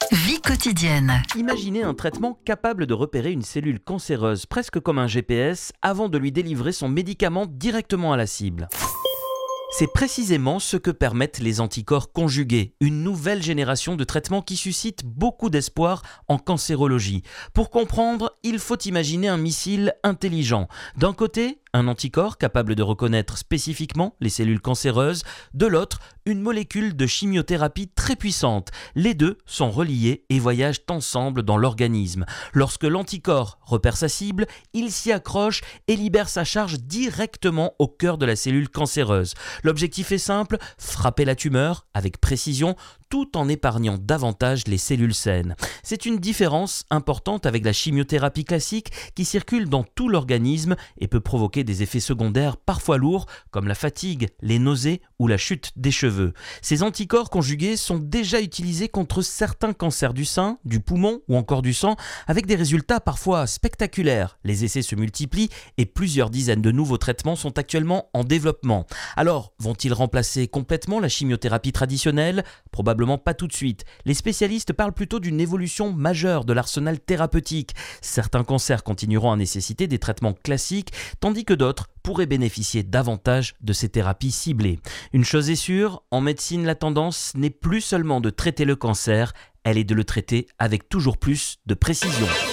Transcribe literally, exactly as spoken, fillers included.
Vie quotidienne. Imaginez un traitement capable de repérer une cellule cancéreuse, presque comme un G P S, avant de lui délivrer son médicament directement à la cible. C'est précisément ce que permettent les anticorps conjugués, une nouvelle génération de traitements qui suscite beaucoup d'espoir en cancérologie. Pour comprendre, il faut imaginer un missile intelligent. D'un côté, un anticorps capable de reconnaître spécifiquement les cellules cancéreuses, de l'autre, une molécule de chimiothérapie très puissante. Les deux sont reliés et voyagent ensemble dans l'organisme. Lorsque l'anticorps repère sa cible, il s'y accroche et libère sa charge directement au cœur de la cellule cancéreuse. L'objectif est simple, frapper la tumeur avec précision, tout en épargnant davantage les cellules saines. C'est une différence importante avec la chimiothérapie classique qui circule dans tout l'organisme et peut provoquer des effets secondaires parfois lourds comme la fatigue, les nausées ou la chute des cheveux. Ces anticorps conjugués sont déjà utilisés contre certains cancers du sein, du poumon ou encore du sang avec des résultats parfois spectaculaires. Les essais se multiplient et plusieurs dizaines de nouveaux traitements sont actuellement en développement. Alors, vont-ils remplacer complètement la chimiothérapie traditionnelle ? Probablement pas tout de suite. Les spécialistes parlent plutôt d'une évolution majeure de l'arsenal thérapeutique. Certains cancers continueront à nécessiter des traitements classiques, tandis que d'autres pourraient bénéficier davantage de ces thérapies ciblées. Une chose est sûre, en médecine, la tendance n'est plus seulement de traiter le cancer, elle est de le traiter avec toujours plus de précision.